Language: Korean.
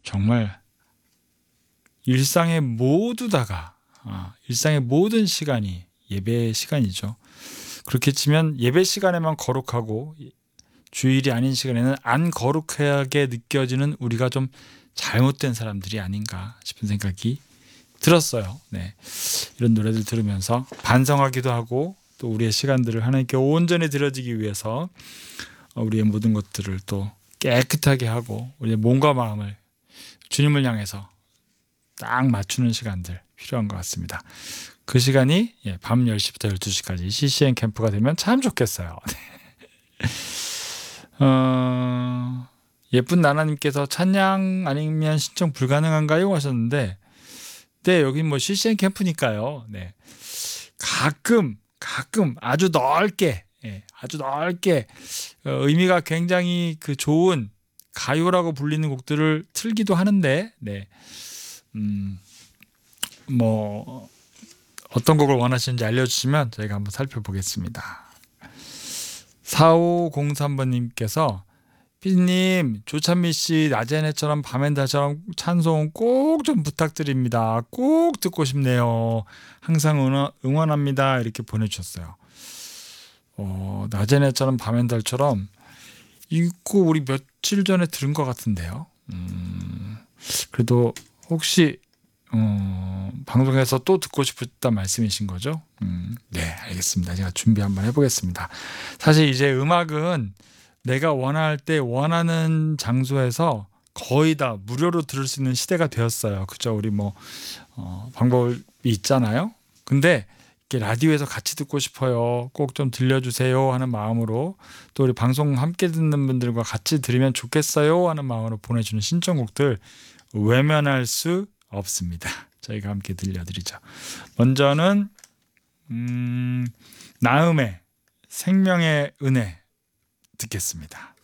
정말 일상의 모든 시간이 예배 시간이죠. 그렇게 치면 예배 시간에만 거룩하고 주일이 아닌 시간에는 안 거룩하게 느껴지는 우리가 좀 잘못된 사람들이 아닌가 싶은 생각이 들었어요. 네. 이런 노래들 들으면서 반성하기도 하고 또 우리의 시간들을 하나님께 온전히 드려지기 위해서 우리의 모든 것들을 또 깨끗하게 하고 우리의 몸과 마음을 주님을 향해서 딱 맞추는 시간들 필요한 것 같습니다. 그 시간이 밤 10시부터 12시까지 CCN 캠프가 되면 참 좋겠어요. 예쁜 나나님께서 찬양 아니면 신청 불가능한가요? 하셨는데 네, 여기 뭐 CCN 캠프니까요. 네. 가끔 아주 넓게 의미가 굉장히 그 좋은 가요라고 불리는 곡들을 틀기도 하는데 네. 뭐 어떤 곡을 원하시는지 알려주시면 저희가 한번 살펴보겠습니다. 4503번님께서 피디님, 조찬미 씨 낮엔 해처럼 밤엔 달처럼 찬송 꼭 좀 부탁드립니다. 꼭 듣고 싶네요. 항상 응원합니다. 이렇게 보내주셨어요. 낮엔 해처럼 밤엔 달처럼 이거 우리 며칠 전에 들은 것 같은데요. 그래도 혹시 방송에서 또 듣고 싶다 말씀이신 거죠? 네, 알겠습니다. 제가 준비 한번 해보겠습니다. 사실 이제 음악은 내가 원할 때 원하는 장소에서 거의 다 무료로 들을 수 있는 시대가 되었어요. 그죠? 우리 방법이 있잖아요. 근데 이렇게 라디오에서 같이 듣고 싶어요. 꼭 좀 들려주세요 하는 마음으로 또 우리 방송 함께 듣는 분들과 같이 들으면 좋겠어요 하는 마음으로 보내주는 신청곡들 외면할 수 없습니다. 저희가 함께 들려드리죠. 먼저는 나음의 생명의 은혜 듣겠습니다.